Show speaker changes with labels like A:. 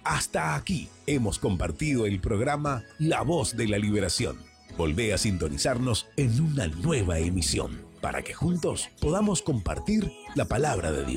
A: Hasta aquí hemos compartido el programa La Voz de la Liberación. Volvé a sintonizarnos en una nueva emisión para que juntos podamos compartir la palabra de Dios.